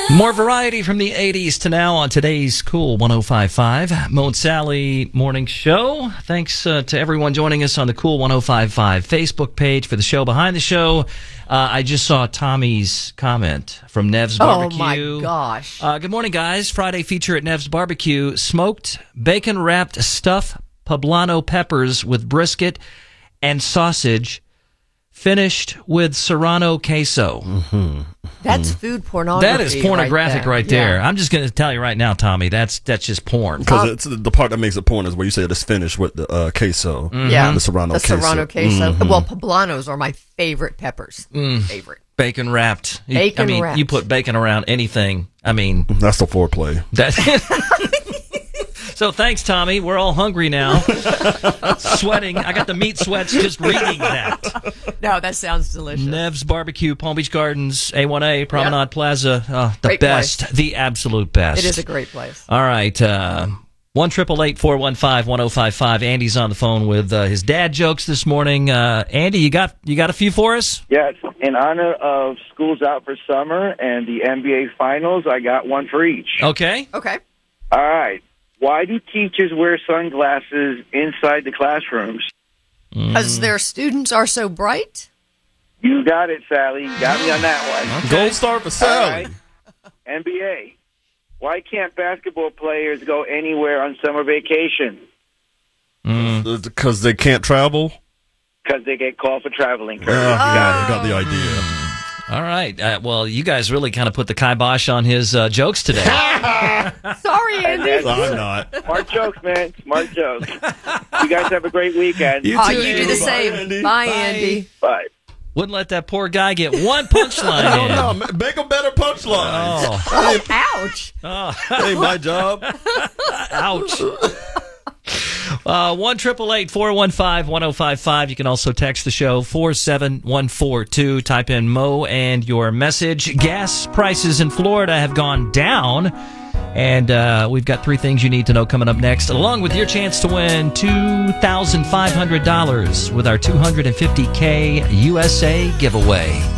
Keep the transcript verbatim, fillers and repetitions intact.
More variety from the eighties to now on today's Cool one oh five point five Mo and Sally Morning Show. Thanks uh, to everyone joining us on the Cool one oh five point five Facebook page for the show behind the show. Uh, I just saw Tommy's comment from Nev's Barbecue. Oh, my gosh. Uh, good morning, guys. Friday feature at Nev's Barbecue. Smoked, bacon-wrapped stuffed poblano peppers with brisket and sausage, finished with serrano queso. Mm-hmm. That's food pornography. That is pornographic right there. right there. Yeah. I'm just going to tell you right now, Tommy, that's that's just porn. Because it's the part that makes it porn is where you say it's finished with the uh, queso. Mm-hmm. Yeah. The serrano the queso. serrano queso. Mm-hmm. Well, poblanos are my favorite peppers. Mm. Favorite. Bacon wrapped. You- Bacon I mean, wrapped. you put bacon around anything. I mean, That's the foreplay. that. So thanks, Tommy. We're all hungry now. Sweating. I got the meat sweats just reading that. No, that sounds delicious. Nev's Barbecue, Palm Beach Gardens, A one A, Promenade Yep. Plaza. Uh, the Great best. place. The absolute best. It is a great place. All right. Uh, one triple eight four one five one zero five five. Andy's on the phone with uh, his dad jokes this morning. Uh, Andy, you got you got a few for us? Yes, in honor of school's out for summer and the N B A Finals, I got one for each. Okay. Okay. All right. Why do teachers wear sunglasses inside the classrooms? Because their students are so bright? You got it, Sally. You got me on that one. Gold star for All Sally. right. N B A. Why can't basketball players go anywhere on summer vacation? Because they can't travel. Because they get called for traveling. Yeah, Curtis. You got I got the idea. All right. Uh, well, you guys really kind of put the kibosh on his uh, jokes today. Sorry, Andy. I'm not. it. Smart jokes, man. Smart jokes. You guys have a great weekend. You Oh, too, you do the Andy. same. Bye, Andy. Bye, Andy. Bye. Wouldn't let that poor guy get one punchline in. No, no, make a better punchline. Oh, Oh, ouch. That ain't my job. ouch. Uh, one triple eight four one five one zero five five. You can also text the show four seven one four two. Type in Mo and your message. Gas prices in Florida have gone down, and uh, we've got three things you need to know coming up next, along with your chance to win two thousand five hundred dollars with our two hundred fifty K U S A giveaway.